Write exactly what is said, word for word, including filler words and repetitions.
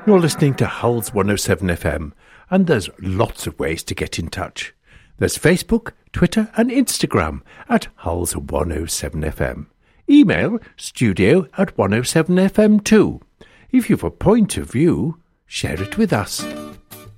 You're listening to Hull's one oh seven F M, and there's lots of ways to get in touch. There's Facebook, Twitter and Instagram at Hull's one oh seven F M. Email studio at one oh seven F M too. If you've a point of view, share it with us.